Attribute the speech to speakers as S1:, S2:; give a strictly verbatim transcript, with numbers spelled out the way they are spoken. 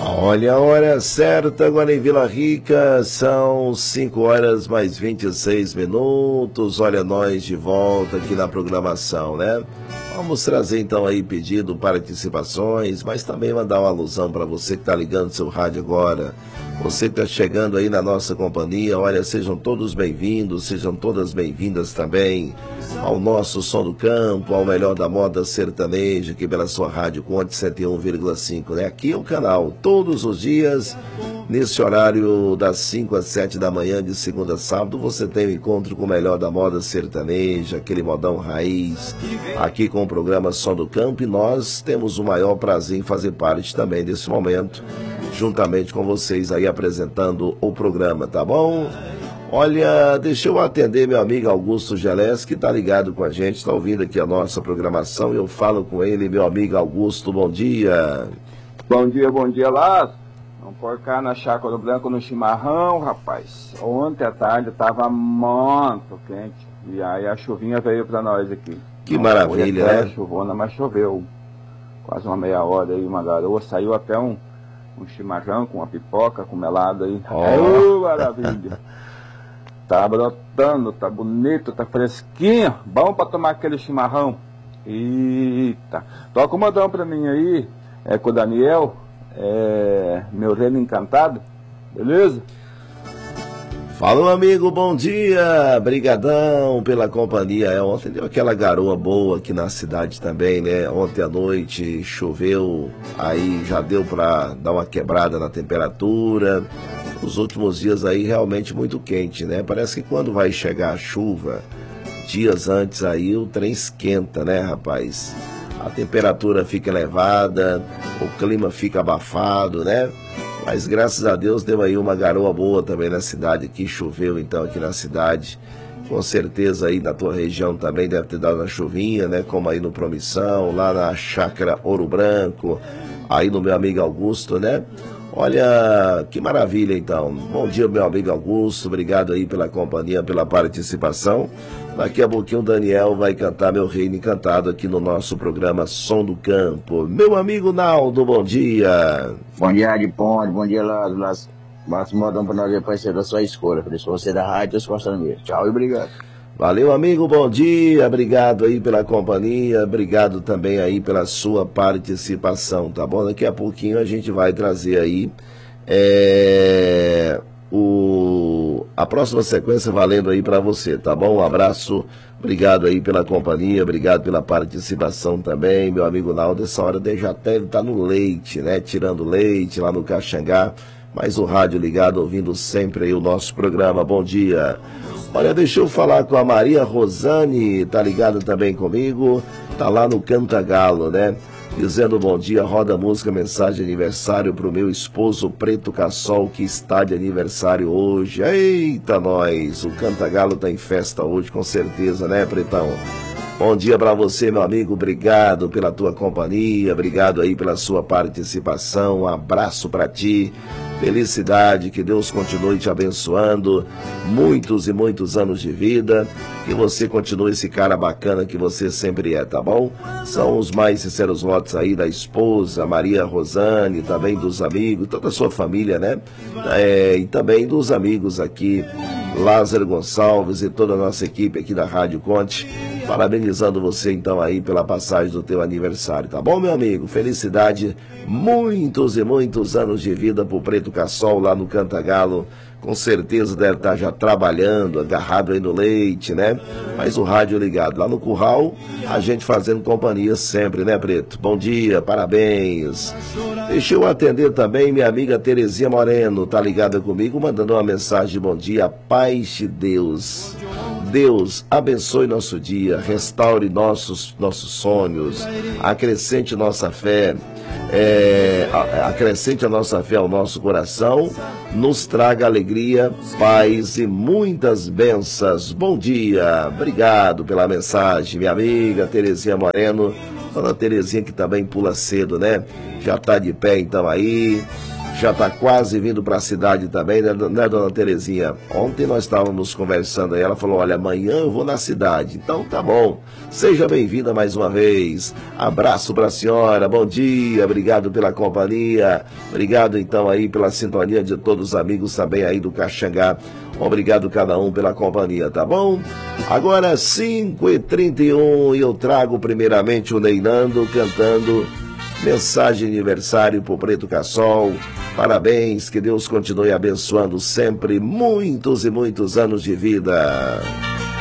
S1: Olha a hora certa agora em Vila Rica, são cinco horas mais vinte e seis minutos. Olha nós de volta aqui na programação, né? Vamos trazer então aí pedido, participações, mas também mandar uma alusão para você que está ligando seu rádio agora. Você que está chegando aí na nossa companhia, olha, sejam todos bem-vindos, sejam todas bem-vindas também ao nosso Som do Campo, ao melhor da moda sertaneja, aqui pela sua rádio Conte cento e um vírgula cinco, né? Aqui é o canal, todos os dias, nesse horário das cinco às sete da manhã, de segunda a sábado, você tem o um encontro com o melhor da moda sertaneja, aquele modão raiz, aqui com o programa Som do Campo, e nós temos o maior prazer em fazer parte também desse momento, juntamente com vocês aí apresentando o programa, tá bom? Olha, deixa eu atender meu amigo Augusto Gelés, que tá ligado com a gente, tá ouvindo aqui a nossa programação, e eu falo com ele, meu amigo Augusto, bom dia.
S2: Bom dia, bom dia, Lázaro. Vamos pôr cá na Chácara Branca no chimarrão, rapaz. Ontem à tarde tava muito quente, e aí a chuvinha veio pra nós aqui.
S1: Que Não, maravilha, né?
S2: É chuvona, mas choveu quase uma meia hora aí, uma garoa, saiu até um, um chimarrão com uma pipoca, com melado aí. Oh, maravilha. Tá brotando, tá bonito, tá fresquinho. Bom pra tomar aquele chimarrão. Eita. Toca um modão pra mim aí, é com o Daniel, é Meu Reino Encantado, beleza?
S1: Fala, amigo, bom dia, brigadão pela companhia. É, ontem deu aquela garoa boa aqui na cidade também, né? Ontem à noite choveu, aí já deu pra dar uma quebrada na temperatura. Os últimos dias aí realmente muito quente, né? Parece que quando vai chegar a chuva, dias antes aí o trem esquenta, né, rapaz? A temperatura fica elevada, o clima fica abafado, né? Mas graças a Deus deu aí uma garoa boa também na cidade aqui, choveu então aqui na cidade. Com certeza aí na tua região também deve ter dado uma chuvinha, né? Como aí no Promissão, lá na Chácara Ouro Branco, aí no meu amigo Augusto, né? Olha, que maravilha então. Bom dia, meu amigo Augusto, obrigado aí pela companhia, pela participação. Daqui a pouquinho o Daniel vai cantar Meu Reino Encantado aqui no nosso programa Som do Campo. Meu amigo Naldo, bom dia.
S3: Bom dia, de Ponte, bom dia, Lázaro. Basta um modão pra nós depois ser da sua escolha. Por isso você da rádio, eu gostando mesmo. Tchau e obrigado.
S1: Valeu, amigo, bom dia, obrigado aí pela companhia, obrigado também aí pela sua participação, tá bom? Daqui a pouquinho a gente vai trazer aí é, o, a próxima sequência valendo aí para você, tá bom? Um abraço, obrigado aí pela companhia, obrigado pela participação também, meu amigo Naldo, essa hora dele já até tá no leite, né? Tirando leite lá no Caxangá, mas o rádio ligado, ouvindo sempre aí o nosso programa, bom dia. Olha, deixa eu falar com a Maria Rosane, tá ligada também comigo, tá lá no Cantagalo, né? Dizendo bom dia, roda música, mensagem de aniversário pro meu esposo Preto Cassol, que está de aniversário hoje. Eita, nós, o Cantagalo tá em festa hoje, com certeza, né, Pretão? Bom dia para você, meu amigo, obrigado pela tua companhia, obrigado aí pela sua participação, um abraço para ti. Felicidade, que Deus continue te abençoando, muitos e muitos anos de vida, que você continue esse cara bacana que você sempre é, tá bom? São os mais sinceros votos aí da esposa, Maria Rosane, também dos amigos, toda a sua família, né? É, e também dos amigos aqui, Lázaro Gonçalves e toda a nossa equipe aqui da Rádio Conte, parabenizando você então aí pela passagem do teu aniversário, tá bom, meu amigo? Felicidade, muitos e muitos anos de vida pro Preto Cassol lá no Cantagalo, com certeza deve estar já trabalhando, agarrado aí no leite, né? Mas o rádio ligado lá no curral, a gente fazendo companhia sempre, né, Preto? Bom dia, parabéns. Deixa eu atender também minha amiga Terezinha Moreno, tá ligada comigo, mandando uma mensagem de bom dia, paz de Deus. Deus abençoe nosso dia, restaure nossos, nossos sonhos, acrescente nossa fé, é, acrescente a nossa fé ao nosso coração, nos traga alegria, paz e muitas bênçãos. Bom dia, obrigado pela mensagem, minha amiga Terezinha Moreno, dona Terezinha que também pula cedo, né? Já tá de pé então aí, já está quase vindo para a cidade também, né, né, dona Terezinha? Ontem nós estávamos conversando aí, ela falou, olha, amanhã eu vou na cidade. Então tá bom, seja bem-vinda mais uma vez. Abraço para a senhora, bom dia, obrigado pela companhia, obrigado então aí pela sintonia de todos os amigos também aí do Caxangá. Obrigado cada um pela companhia, tá bom? Agora cinco e trinta e um e eu trago primeiramente o Neilando cantando mensagem de aniversário pro Preto Cassol. Parabéns, que Deus continue abençoando sempre muitos e muitos anos de vida.